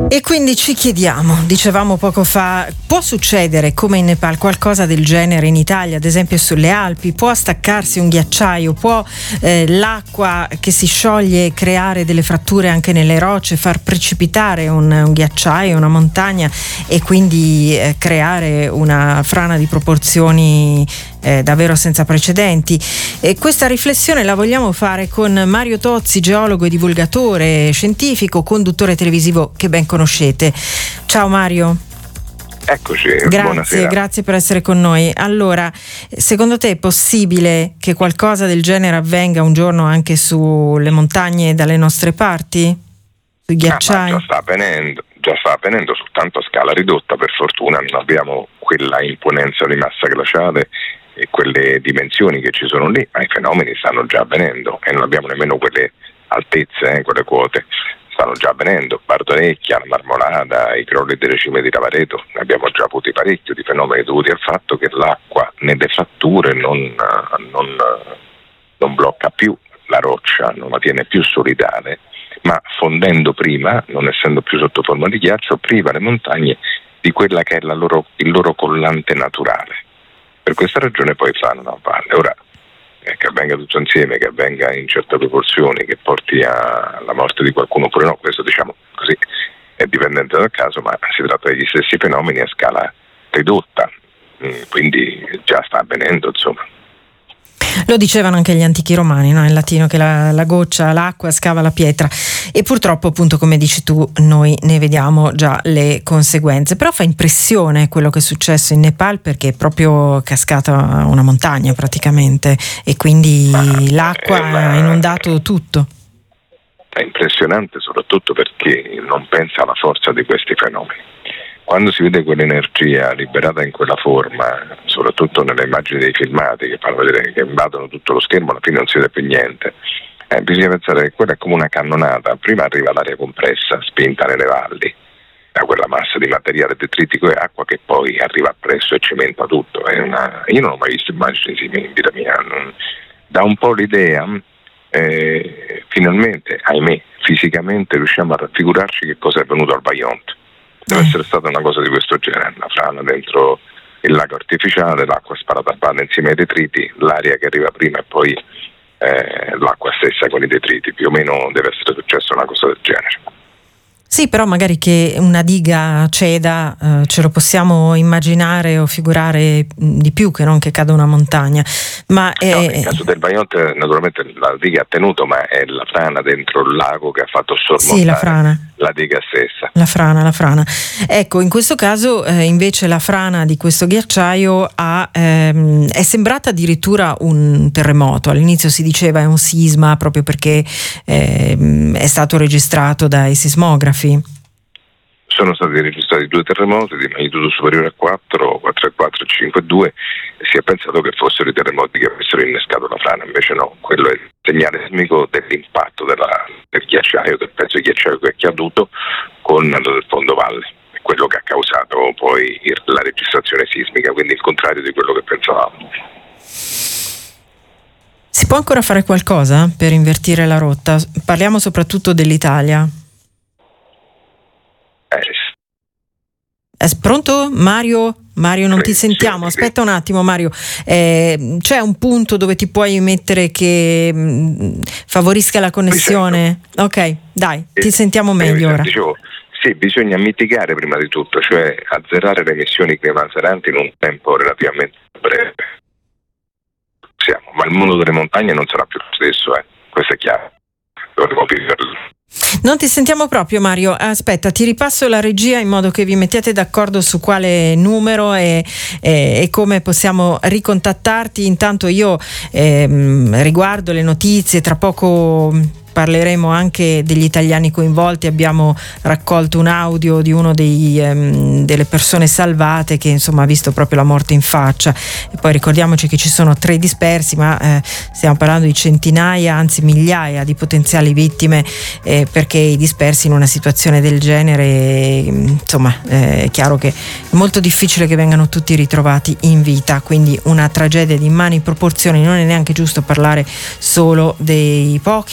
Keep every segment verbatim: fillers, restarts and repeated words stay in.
E quindi ci chiediamo, dicevamo poco fa, può succedere come in Nepal qualcosa del genere in Italia, ad esempio sulle Alpi? Può staccarsi un ghiacciaio? Può eh, l'acqua che si scioglie creare delle fratture anche nelle rocce, far precipitare un, un ghiacciaio, una montagna e quindi eh, creare una frana di proporzioni eh, davvero senza precedenti? E questa riflessione la vogliamo fare con Mario Tozzi, geologo e divulgatore scientifico, conduttore televisivo che ben conoscete. Ciao Mario. Eccoci, grazie, buonasera. Grazie per essere con noi. Allora, secondo te è possibile che qualcosa del genere avvenga un giorno anche sulle montagne dalle nostre parti? Sui ghiacciai? Ah, già sta avvenendo, già sta avvenendo, soltanto a scala ridotta, per fortuna non abbiamo quella imponenza di massa glaciale e quelle dimensioni che ci sono lì, ma i fenomeni stanno già avvenendo e non abbiamo nemmeno quelle altezze, eh, quelle quote. Stanno già avvenendo, Bardorecchia, la Marmolada, i crolli delle cime di Lavareto, ne abbiamo già avuti parecchio di fenomeni dovuti al fatto che l'acqua nelle fratture non, non, non blocca più la roccia, non la tiene più solidale, ma fondendo prima, non essendo più sotto forma di ghiaccio, priva le montagne di quella che è la loro, il loro collante naturale. Per questa ragione poi fanno una valle. Ora, che avvenga tutto insieme, che avvenga in certe proporzioni, che porti alla morte di qualcuno oppure no, questo diciamo così è dipendente dal caso, ma si tratta degli stessi fenomeni a scala ridotta, quindi già sta avvenendo, insomma. Lo dicevano anche gli antichi romani, no? In latino, che la, la goccia, l'acqua scava la pietra, e purtroppo, appunto, come dici tu, noi ne vediamo già le conseguenze. Però fa impressione quello che è successo in Nepal, perché è proprio cascata una montagna praticamente, e quindi ma l'acqua ha inondato tutto. È impressionante soprattutto perché non pensa alla forza di questi fenomeni. Quando si vede quell'energia liberata in quella forma, soprattutto nelle immagini dei filmati che fanno vedere che invadono tutto lo schermo, alla fine non si vede più niente, eh, bisogna pensare che quella è come una cannonata. Prima arriva l'aria compressa, spinta nelle valli, da quella massa di materiale detritico e acqua che poi arriva appresso e cementa tutto. È una... Io non ho mai visto immagini simili in vita mia. Non... Dà un po' l'idea, eh, finalmente, ahimè, fisicamente riusciamo a raffigurarci che cosa è avvenuto al Vajont. Deve essere stata una cosa di questo genere, una frana dentro il lago artificiale, l'acqua sparata a valle insieme ai detriti, l'aria che arriva prima e poi eh, l'acqua stessa con i detriti. Più o meno deve essere successa una cosa del genere. Sì, però magari che una diga ceda eh, ce lo possiamo immaginare o figurare di più che non che cada una montagna. Ma è... no, nel caso del Vajont naturalmente la diga ha tenuto, ma è la frana dentro il lago che ha fatto sormontare sì, la frana. La diga stessa. La frana, la frana. Ecco, in questo caso eh, invece la frana di questo ghiacciaio ha, ehm, è sembrata addirittura un terremoto. All'inizio si diceva è un sisma proprio perché ehm, è stato registrato dai sismografi. Sono stati registrati due terremoti di magnitudo superiore a quattro, quattro virgola quattro e cinque virgola due. Si è pensato che fossero i terremoti che avessero innescato la frana, invece no, quello è il segnale sismico dell'impatto della, del ghiacciaio, del pezzo di ghiacciaio che è caduto con il fondovalle, quello che ha causato poi la registrazione sismica, quindi il contrario di quello che pensavamo. Si può ancora fare qualcosa per invertire la rotta? Parliamo soprattutto dell'Italia. È pronto Mario? Mario, non ti sentiamo, aspetta un attimo Mario, eh, c'è un punto dove ti puoi mettere che mh, favorisca la connessione? Ok, dai, ti eh, sentiamo meglio eh, ora. Dicevo, sì, bisogna mitigare prima di tutto, cioè azzerare le emissioni climalteranti in un tempo relativamente breve. Siamo, ma il mondo delle montagne non sarà più lo stesso, eh. Questo è chiaro. Dovremo viverlo. Non ti sentiamo proprio Mario, aspetta, ti ripasso la regia in modo che vi mettiate d'accordo su quale numero e, e, e come possiamo ricontattarti. Intanto io ehm, riguardo le notizie, tra poco parleremo anche degli italiani coinvolti. Abbiamo raccolto un audio di uno dei, ehm, delle persone salvate che insomma ha visto proprio la morte in faccia, e poi ricordiamoci che ci sono tre dispersi, ma eh, stiamo parlando di centinaia, anzi migliaia di potenziali vittime, eh, perché i dispersi in una situazione del genere insomma eh, è chiaro che è molto difficile che vengano tutti ritrovati in vita, quindi una tragedia di immani proporzioni. Non è neanche giusto parlare solo dei pochi, per fortuna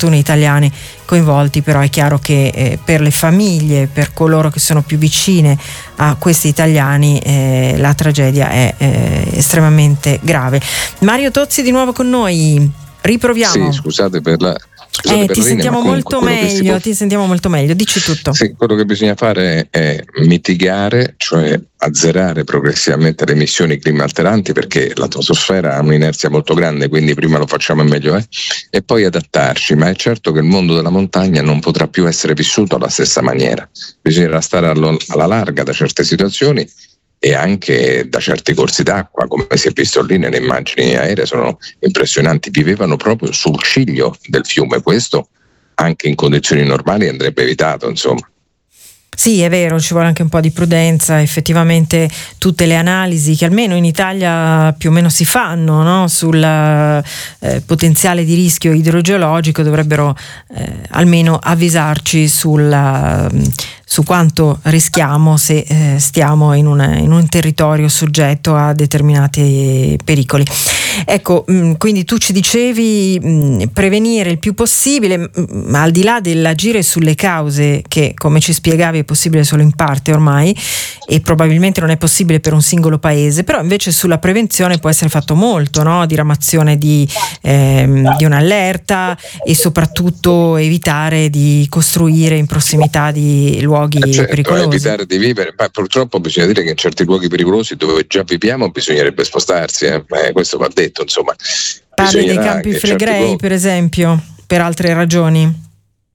fortuna italiani coinvolti, però è chiaro che eh, per le famiglie, per coloro che sono più vicine a questi italiani, eh, la tragedia è eh, estremamente grave. Mario Tozzi di nuovo con noi, riproviamo. Sì, scusate per la Scusate eh, per ti la linea, sentiamo molto meglio, può... ti sentiamo molto meglio, dici tutto. Sì, quello che bisogna fare è mitigare, cioè azzerare progressivamente le emissioni climalteranti, perché l'atmosfera ha un'inerzia molto grande, quindi prima lo facciamo e meglio è, e poi adattarci, ma è certo che il mondo della montagna non potrà più essere vissuto alla stessa maniera, bisognerà stare allo, alla larga da certe situazioni e anche da certi corsi d'acqua, come si è visto lì nelle immagini aeree, sono impressionanti, vivevano proprio sul ciglio del fiume, questo anche in condizioni normali andrebbe evitato, insomma. Sì, è vero, ci vuole anche un po' di prudenza, effettivamente tutte le analisi che almeno in Italia più o meno si fanno, no? sul eh, potenziale di rischio idrogeologico dovrebbero eh, almeno avvisarci sul, su quanto rischiamo se eh, stiamo in un, in un territorio soggetto a determinati pericoli. Ecco, mh, quindi tu ci dicevi mh, prevenire il più possibile, ma al di là dell'agire sulle cause, che come ci spiegavi è possibile solo in parte ormai e probabilmente non è possibile per un singolo paese, però invece sulla prevenzione può essere fatto molto, no? Diramazione di, ehm, di un'allerta e soprattutto evitare di costruire in prossimità di luoghi certo, pericolosi. Evitare di vivere, ma purtroppo bisogna dire che in certi luoghi pericolosi dove già viviamo bisognerebbe spostarsi, eh? eh, questo va detto, insomma. Parli dei Campi Flegrei, luoghi, per esempio, per altre ragioni.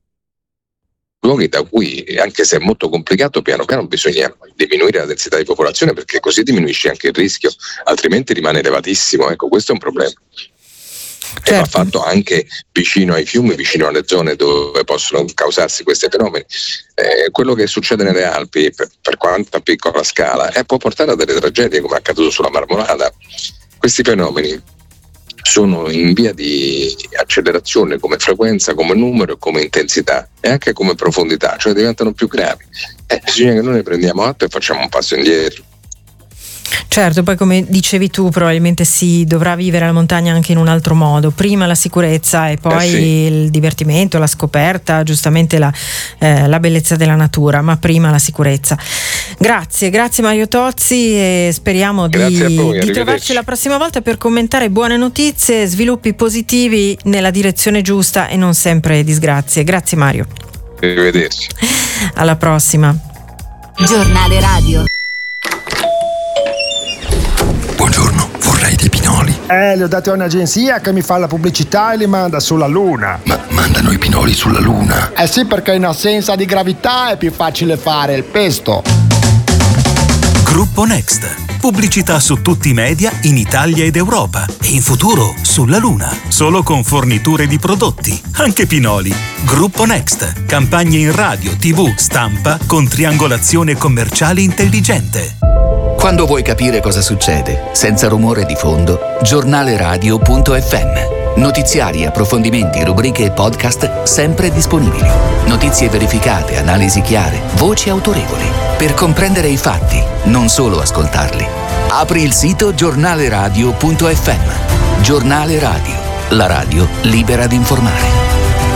Luoghi da cui, anche se è molto complicato, piano piano bisogna diminuire la densità di popolazione, perché così diminuisce anche il rischio, altrimenti rimane elevatissimo. Ecco, questo è un problema. Certo. E va fatto anche vicino ai fiumi, vicino alle zone dove possono causarsi questi fenomeni. Eh, quello che succede nelle Alpi, per, per quanto a piccola scala, eh, può portare a delle tragedie, come è accaduto sulla Marmolada. Questi fenomeni sono in via di accelerazione come frequenza, come numero, come intensità e anche come profondità, cioè diventano più gravi. Eh, bisogna che noi ne prendiamo atto e facciamo un passo indietro. Certo, poi come dicevi tu probabilmente si dovrà vivere la montagna anche in un altro modo, prima la sicurezza e poi eh sì. il divertimento, la scoperta, giustamente la, eh, la bellezza della natura, ma prima la sicurezza. Grazie, grazie Mario Tozzi e speriamo di, voi, di trovarci la prossima volta per commentare buone notizie, sviluppi positivi nella direzione giusta e non sempre disgrazie. Grazie Mario. Arrivederci. Alla prossima. Giornale radio. Buongiorno, vorrei dei pinoli. Eh, li ho dati a un'agenzia che mi fa la pubblicità e li manda sulla Luna. Ma mandano i pinoli sulla Luna? Eh sì, perché in assenza di gravità è più facile fare il pesto. Gruppo Next. Pubblicità su tutti i media in Italia ed Europa e in futuro sulla Luna. Solo con forniture di prodotti, anche pinoli. Gruppo Next. Campagne in radio, tivù, stampa con triangolazione commerciale intelligente. Quando vuoi capire cosa succede, senza rumore di fondo, giornaleradio punto effe emme. Notiziari, approfondimenti, rubriche e podcast sempre disponibili. Notizie verificate, analisi chiare, voci autorevoli. Per comprendere i fatti, non solo ascoltarli. Apri il sito giornaleradio punto effe emme. Giornale Radio, la radio libera di informare.